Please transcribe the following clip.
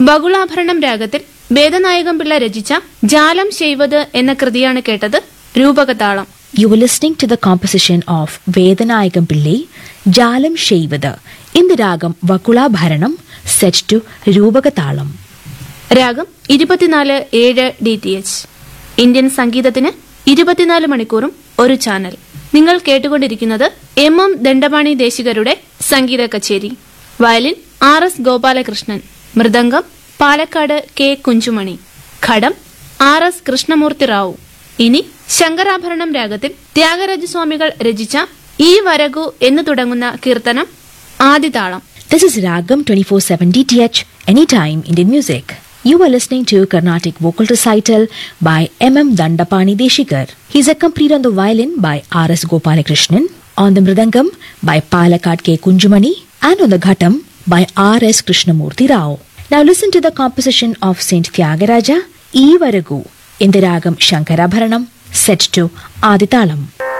ബകുളാഭരണം രാഗത്തിൽ വേദനായകം പിള്ള രചിച്ച ജാലം ചെയ്വത് എന്ന കൃതിയാണ് കേട്ടത്. രൂപകതാളം. You were listening to the composition of Vedanayagam Pillai, Jalam Sheyvada, in the ragam Vakulabharanam, set to Rupakathalam. രാഗം 24/7 DTH. ഇന്ത്യൻ സംഗീതത്തിന് 24 മണിക്കൂറും ഒരു ചാനൽ. നിങ്ങൾ കേട്ടുകൊണ്ടിരിക്കുന്നത് MM ദണ്ഡപാണി ദേശികരുടെ സംഗീത കച്ചേരി. Violin RS Gopalakrishnan, mridangam Palakkad K Kunjumani, ഘടം RS കൃഷ്ണമൂർത്തി റാവു. ഇനി ശങ്കരാഭരണം രാഗത്തിൽ ത്യാഗരാജസ്വാമികൾ രചിച്ച ഈ വരകു എന്ന് തുടങ്ങുന്ന കീർത്തനം ആദിതാളം. This is Ragam 24/7 DTH, anytime Indian music. You are listening to Carnatic vocal recital by MM Dandapani Deshikar. He is accompanied on the violin by RS Gopalakrishnan, on the mridangam by Palakkad K Kunjumani, and on the ghatam by RS Krishnamurti Rao. Now listen to the composition of Saint Tyagaraja, E Varagu, in the ragam Shankarabharanam, set to Aditalam.